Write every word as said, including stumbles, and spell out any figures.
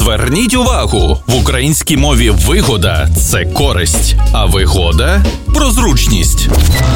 Зверніть увагу, в українській мові вигода – це користь, а вигода – про зручність.